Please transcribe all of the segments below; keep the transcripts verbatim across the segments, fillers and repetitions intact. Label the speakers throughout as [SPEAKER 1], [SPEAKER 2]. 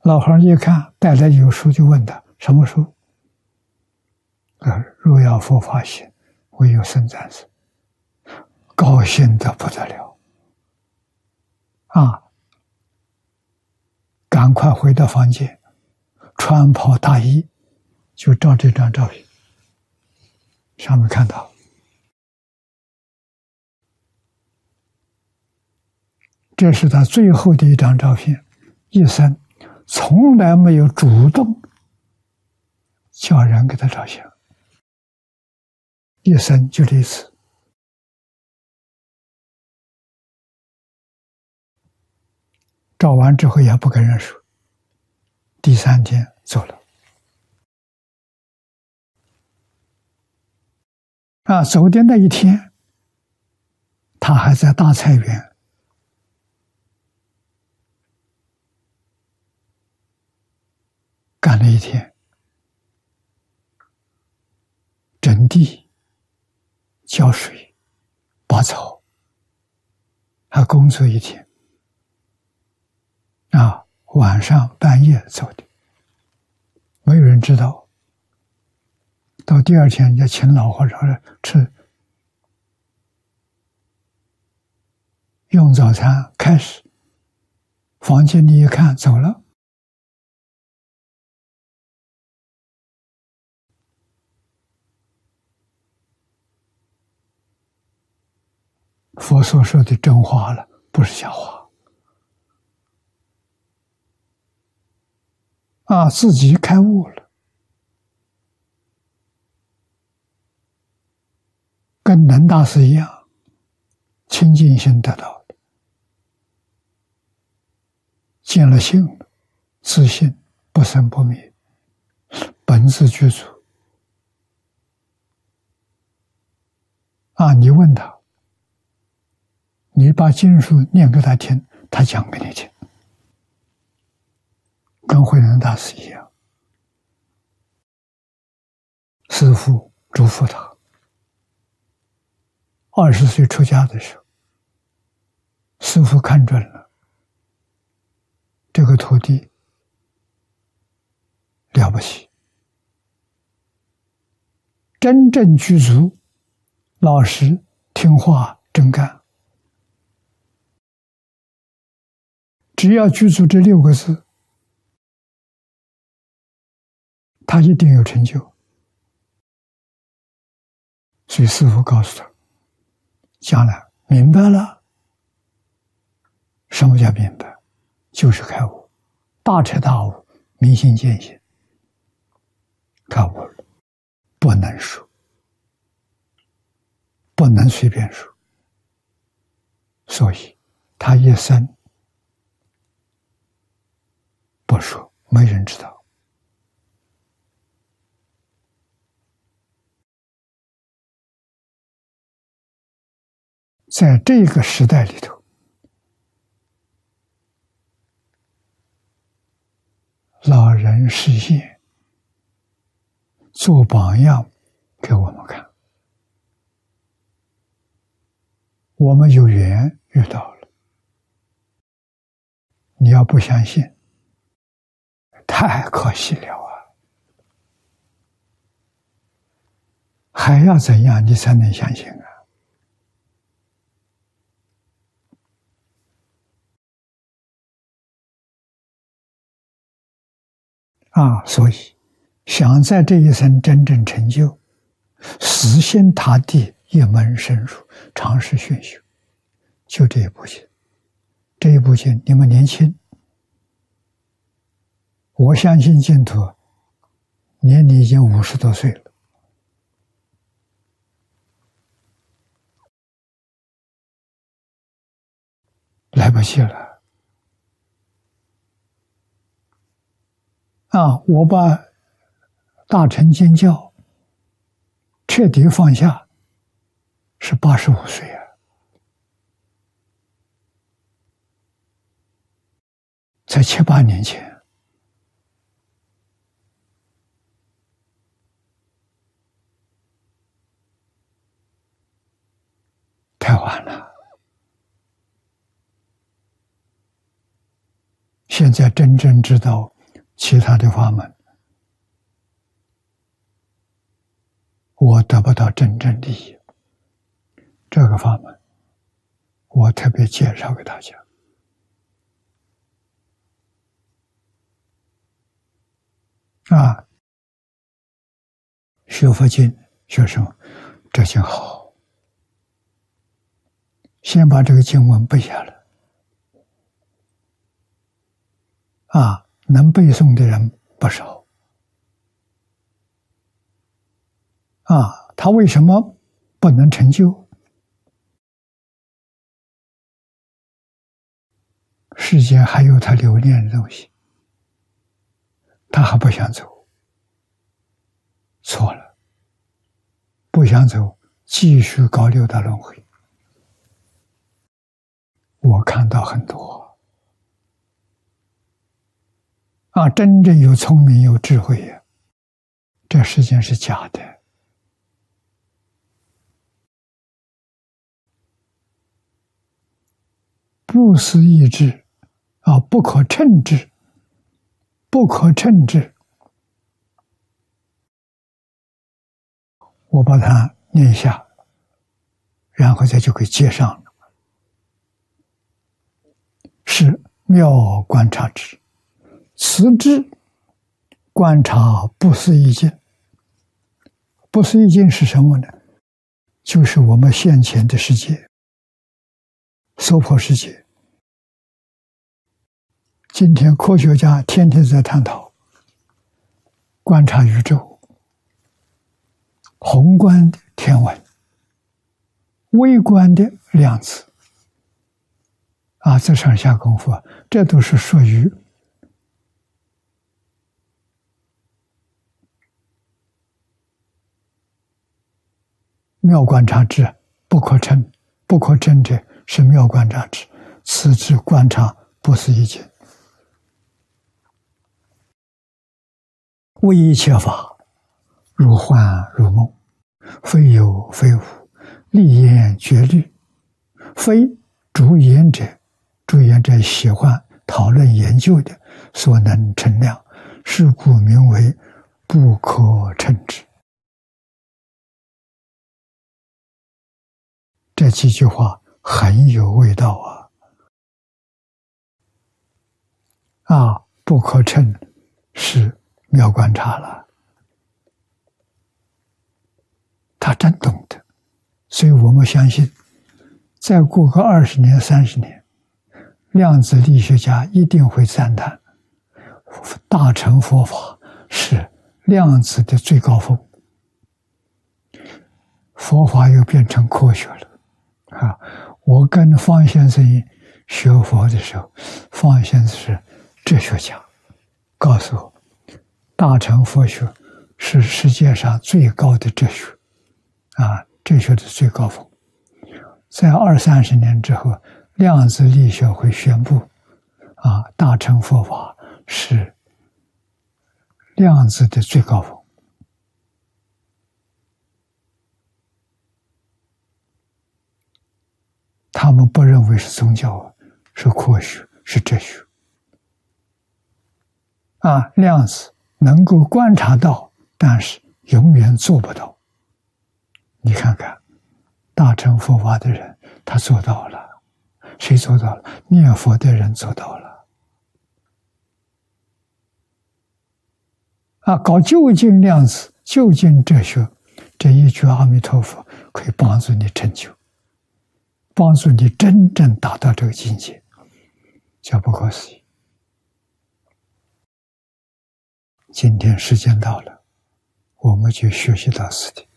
[SPEAKER 1] 老和尚一看带来有书，就问他什么书？啊，若要佛法行，唯有僧赞是，高兴得不得了啊！赶快回到房间，穿袍大衣，就照这张照片，上面看到，这是他最后的一张照片，一生从来没有主动叫人给他照相，一生就这一次。照完之后也不跟人说，第三天走了。啊，走的那一天，他还在大菜园干了一天，整地、浇水、拔草，还工作一天。啊，晚上半夜走的，没有人知道。到第二天，要请老和尚来吃，用早餐开始，房间里一看走了。佛所说的真话了，不是假话。啊，自己开悟了，跟能大师一样，清净心得到了，见了性了，自信不生不灭，本自具足。啊，你问他，你把经书念给他听，他讲给你听。跟慧能大师一样，师父嘱咐他，二十岁出家的时候，师父看准了这个徒弟了不起，真正具足，老实听话真干，只要具足这六个字，他一定有成就。所以师父告诉他，将来明白了，什么叫明白？就是开悟，大彻大悟，明心见性，开悟了，不能说，不能随便说。所以他一生不说，没人知道。在这个时代里头，老人示现，做榜样给我们看。我们有缘遇到了，你要不相信，太可惜了啊！还要怎样你才能相信啊？啊，所以想在这一生真正成就，死心塌地一门深入，长时熏修，就这一部经。这一部经你们年轻，我相信净土年龄已经五十多岁了，来不及了。啊！我把大乘经教彻底放下，是八十五岁啊，才七八年前。太晚了。现在真正知道其他的法门，我得不到真正利益。这个法门，我特别介绍给大家。啊，学佛经，学什么？这经好，先把这个经文背下来。啊，能背诵的人不少。啊，他为什么不能成就？世间还有他留恋的东西，他还不想走。错了，不想走，继续搞六道轮回。我看到很多啊，真正有聪明有智慧呀，这世间是假的。不思议智啊，不可称智，不可称智。我把它念一下，然后再就可以接上了。是妙观察智，此智观察不思议境。不思议境是什么呢？就是我们现前的世界，娑婆世界。今天科学家天天在探讨观察宇宙，宏观的天文，微观的量子啊，这上下功夫，这都是属于妙观察智，不可称，不可称者是妙观察智，此智观察不思议境。为一切法，如幻如梦，非有非无，立言绝虑，非主言者，主言者喜欢讨论研究的所能称量，是故名为不可称之。这几句话很有味道啊！啊，不可称是妙观察了，他真懂得，所以我们相信，再过个二十年、三十年，量子力学家一定会赞叹，大乘佛法是量子的最高峰，佛法又变成科学了。啊，我跟方先生学佛的时候，方先生是哲学家，告诉我，大乘佛学是世界上最高的哲学，啊，哲学的最高峰。在二三十年之后，量子力学会宣布，啊，大乘佛法是量子的最高峰。他们不认为是宗教，是科学，是哲学。啊，量子能够观察到，但是永远做不到。你看看，大乘佛法的人，他做到了，谁做到了？念佛的人做到了。啊，搞究竟量子、究竟哲学，这一句阿弥陀佛可以帮助你成就。帮助你真正达到这个境界，叫不可思议。今天时间到了，我们就学习到此地。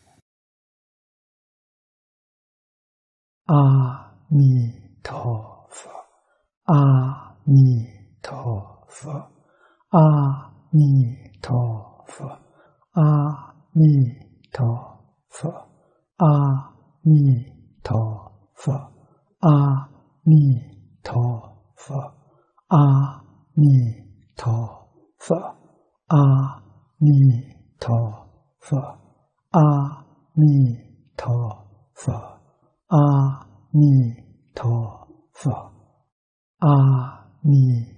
[SPEAKER 1] 阿弥陀佛，阿弥陀佛，阿弥陀佛，阿弥陀佛，阿弥陀佛。阿弥陀佛，阿弥陀佛，阿弥陀佛，阿弥陀佛，阿弥陀佛，阿弥